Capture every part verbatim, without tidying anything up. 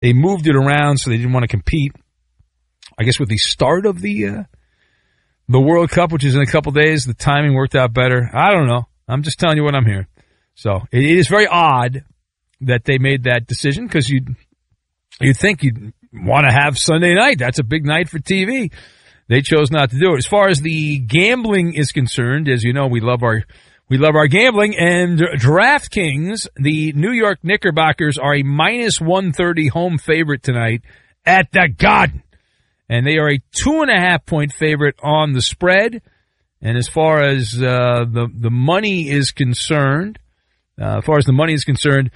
they moved it around so they didn't want to compete. I guess with the start of the uh, the World Cup, which is in a couple days, the timing worked out better. I don't know. I'm just telling you what I'm hearing. So it is very odd that they made that decision because you'd, you'd think you'd want to have Sunday night. That's a big night for T V. They chose not to do it. As far as the gambling is concerned, as you know, we love our we love our gambling. And DraftKings, the New York Knickerbockers are a minus one thirty home favorite tonight at the Garden. And they are a two and a half point favorite on the spread. And as far as uh, the the money is concerned, uh, as far as the money is concerned,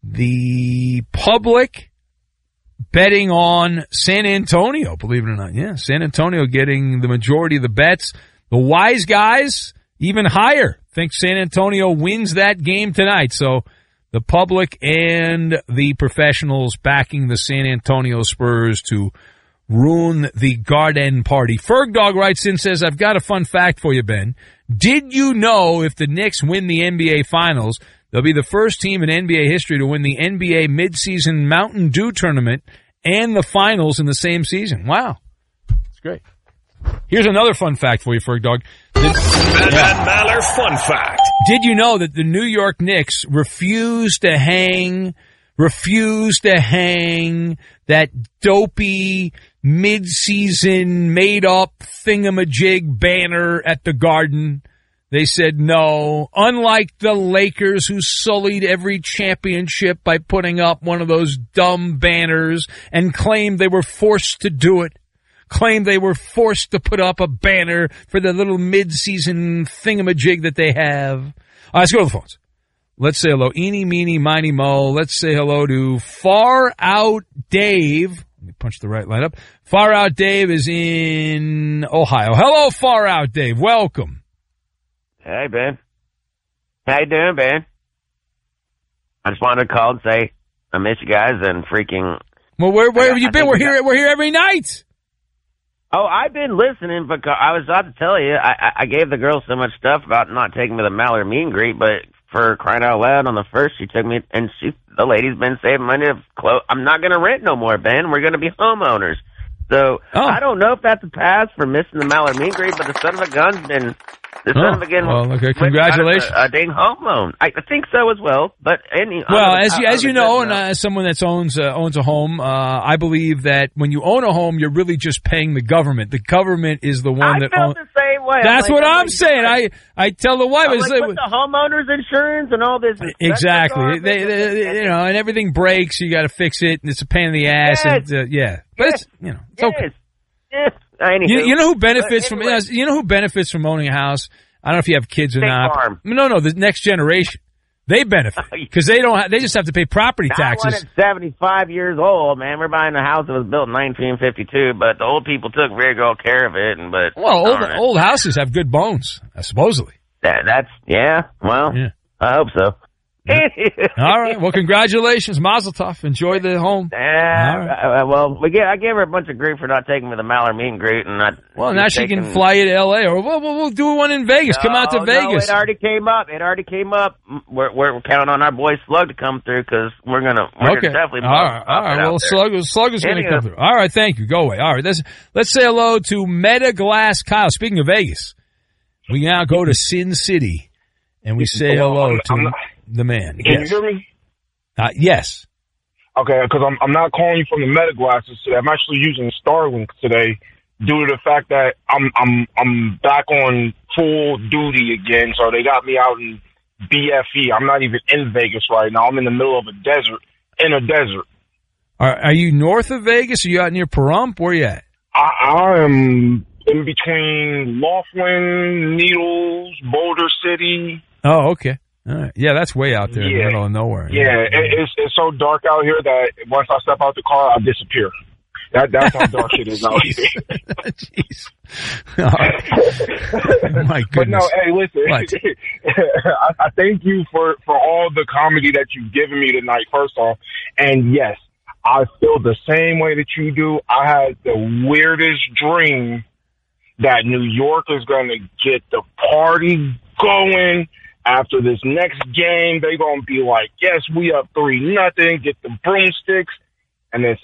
the public betting on San Antonio, believe it or not. Yeah, San Antonio getting the majority of the bets. The wise guys, even higher, think San Antonio wins that game tonight. So the public and the professionals backing the San Antonio Spurs to ruin the Garden party. Fergdog writes in, says, I've got a fun fact for you, Ben. Did you know if the Knicks win the N B A Finals, they'll be the first team in N B A history to win the N B A midseason Mountain Dew tournament and the finals in the same season? Wow. That's great. Here's another fun fact for you, Fergdog. Ben yeah. Maller fun fact. Did you know that the New York Knicks refuse to hang, refuse to hang that dopey mid-season made-up thingamajig banner at the Garden? They said no. Unlike the Lakers, who sullied every championship by putting up one of those dumb banners and claimed they were forced to do it, claimed they were forced to put up a banner for the little mid-season thingamajig that they have. All right, let's go to the phones. Let's say hello, eeny, meeny, miny, mo. Let's say hello to Far Out Dave. Let me punch the right line up. Far Out Dave is in Ohio. Hello, Far Out Dave. Welcome. Hey, Ben. How you doing, Ben? I just wanted to call and say I miss you guys and freaking... Well, where where have you been? We're here. We're here every night. Oh, I've been listening because I was about to tell you, I, I gave the girl so much stuff about not taking me to the Mallard meet and greet, but for crying out loud, on the first she took me, and she, the lady's been saving money to clothes. I'm not going to rent no more, Ben. We're going to be homeowners. So oh. I don't know if that's a pass for missing the Mallard meet and greet, but the son of a gun's been... The son oh, of a gun. Well, okay, congratulations. A, a dang home loan. I think so as well. But any. Well, as you, as you know, and uh, as someone that owns uh, owns a home, uh, I believe that when you own a home, you're really just paying the government. The government is the one I that owns. The same way. That's I'm what like, I'm I'm saying. like, I I tell the wife, I'm I like, say, with the homeowners insurance and all this. Exactly. They, they, you know, and everything breaks. You got to fix it, and it's a pain in the ass. Yes. And uh, yeah, but yes. it's you know, it's yes. okay. Yes. Anywho, you, you know who benefits from anyway. you know who benefits from owning a house? I don't know if you have kids or State not. Farm. No, no, the next generation. They benefit because they don't. Have, they just have to pay property taxes. That one at seventy-five years old, man. We're buying a house that was built in nineteen fifty-two, but the old people took very good care of it. And but well, old, old houses have good bones, uh, supposedly. That, that's yeah. Well, yeah. I hope so. Yeah. All right. Well, congratulations, Mazel Tov. Enjoy the home. Yeah. Right. Uh, well, we get, I gave her a bunch of grief for not taking me to the Mallard meet and greet, and I. Well, now she taking... can fly you to L A, or we'll, we'll, we'll do one in Vegas. No, Come out to no, Vegas. It already came up. It already came up. We're, we're counting on our boy Slug to come through because we're gonna. We're okay. gonna definitely. All right. All right. Well, Slug, Slug is going to come through. All right. Thank you. Go away. All right. Let's let's say hello to Meta Glass Kyle. Speaking of Vegas, we now go to Sin City, and we say hello to. I'm, The man. Can yes. you hear me? Uh, yes. Okay, because I'm I'm not calling you from the Meta glasses today. I'm actually using Starlink today due to the fact that I'm I'm I'm back on full duty again. So they got me out in B F E. I'm not even in Vegas right now. I'm in the middle of a desert. In a desert. Are, are you north of Vegas? Are you out near Pahrump? Where are you at? I, I am in between Laughlin, Needles, Boulder City. Oh, okay. All right. Yeah, that's way out there yeah. in the middle of nowhere. Yeah, yeah. It, it's it's so dark out here that once I step out the car, I disappear. That That's how dark it is out here. Jeez. All right. My goodness. But no, hey, listen. I, I thank you for, for all the comedy that you've given me tonight, first off. And yes, I feel the same way that you do. I had the weirdest dream that New York is going to get the party going. After this next game, they're going to be like, yes, we up three nothing, get the broomsticks, and then